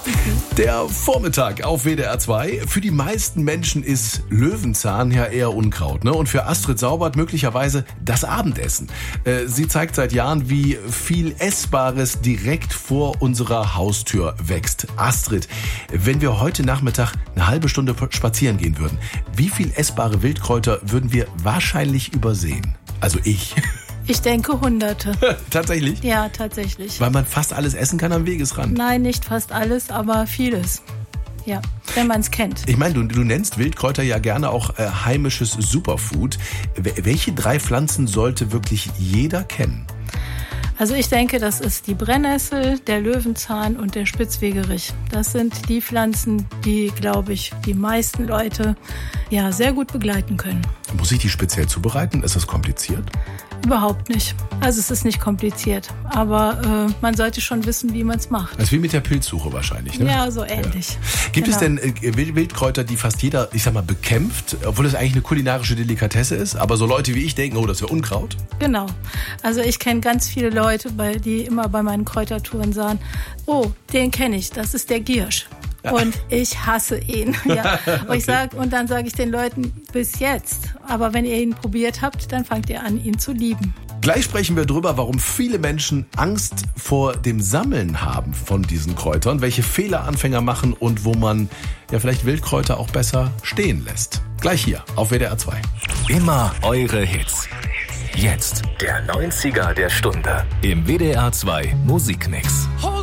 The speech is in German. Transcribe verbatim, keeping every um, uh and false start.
Der Vormittag auf W D R zwei. Für die meisten Menschen ist Löwenzahn ja eher Unkraut, ne? Und für Astrid Saubert möglicherweise das Abendessen. Äh, sie zeigt seit Jahren, wie viel Essbares direkt vor unserer Haustür wächst. Astrid, wenn wir heute Nachmittag eine halbe Stunde spazieren gehen würden, wie viel essbare Wildkräuter würden wir wahrscheinlich übersehen? Also ich. Ich denke Hunderte. Tatsächlich? Ja, tatsächlich. Weil man fast alles essen kann am Wegesrand. Nein, nicht fast alles, aber vieles. Ja, wenn man es kennt. Ich meine, du, du nennst Wildkräuter ja gerne auch äh, heimisches Superfood. W- welche drei Pflanzen sollte wirklich jeder kennen? Also ich denke, das ist die Brennnessel, der Löwenzahn und der Spitzwegerich. Das sind die Pflanzen, die, glaube ich, die meisten Leute ja sehr gut begleiten können. Muss ich die speziell zubereiten? Ist das kompliziert? Überhaupt nicht. Also es ist nicht kompliziert, aber äh, man sollte schon wissen, wie man es macht. Das ist wie mit der Pilzsuche wahrscheinlich, ne? Ja, so ähnlich. Ja. Gibt Genau. es denn äh, Wild- Wildkräuter, die fast jeder, ich sag mal, bekämpft, obwohl es eigentlich eine kulinarische Delikatesse ist, aber so Leute wie ich denken, oh, das wäre Unkraut? Genau. Also ich kenne ganz viele Leute, bei, die immer bei meinen Kräutertouren sagen, oh, den kenne ich, das ist der Giersch. Und ich hasse ihn. Ja. Und, ich sag, und dann sage ich den Leuten, bis jetzt. Aber wenn ihr ihn probiert habt, dann fangt ihr an, ihn zu lieben. Gleich sprechen wir drüber, warum viele Menschen Angst vor dem Sammeln haben von diesen Kräutern, welche Fehler Anfänger machen und wo man ja vielleicht Wildkräuter auch besser stehen lässt. Gleich hier auf W D R zwei. Immer eure Hits. Jetzt der neunziger der Stunde im W D R zwei Musikmix.